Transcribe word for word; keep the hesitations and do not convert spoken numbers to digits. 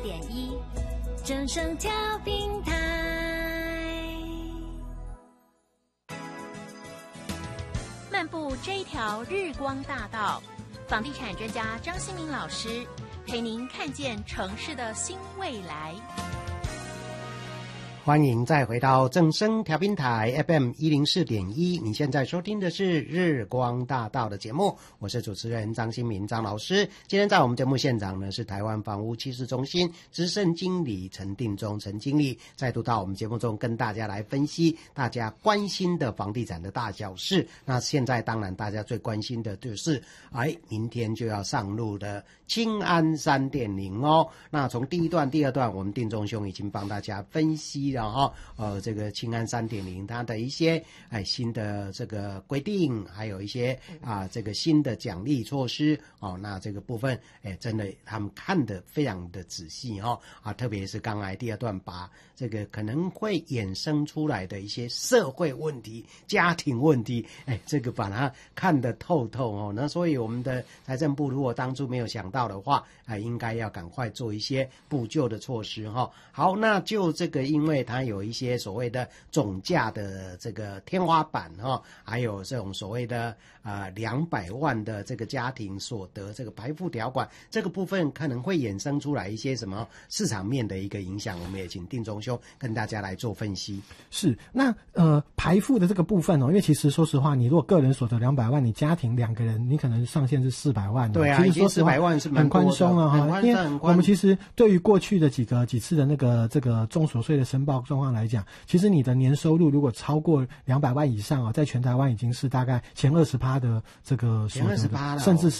点一，正声调频台。漫步这一条日光大道，房地产专家张新民老师陪您看见城市的新未来。 欢迎再回到正声调频台 F M 一零四点一，你现在收听的是日光大道的节目，我是主持人张新民张老师。今天在我们节目现场呢，是台湾房屋趋势中心资深经理陈定中陈经理，再度到我们节目中跟大家来分析大家关心的房地产的大小事。那现在当然大家最关心的就是哎，明天就要上路的青安 三点零 哦。那从第一段第二段我们定中兄已经帮大家分析了哈，呃，这个青安 三点零 它的一些哎新的这个规定，还有一些啊这个新的奖励措施哦，那这个部分哎真的他们看得非常的仔细哦啊，特别是刚才第二段把这个可能会衍生出来的一些社会问题、家庭问题，哎，这个把它看得透透哦。那所以我们的财政部如果当初没有想到的话，哎，应该要赶快做一些补救的措施哈。好，那就这个因为它有一些所谓的总价的这个天花板哈，还有这种所谓的啊两百万的这个家庭所得这个排富条款，这个部分可能会衍生出来一些什么市场面的一个影响，我们也请定中兄跟大家来做分析。 是，那呃排富的这个部分哦，因为其实说实话，你如果个人所得两百万，你家庭两个人，你可能上限是四百万。 对啊， 其实说实话四百万是很宽松啊哈，因为我们其实对于过去的几个几次的那个这个综所税的申报状况来讲，其实你的年收入如果超过两百万以上啊，在全台湾已经是大概前二十趴的这个所得，甚至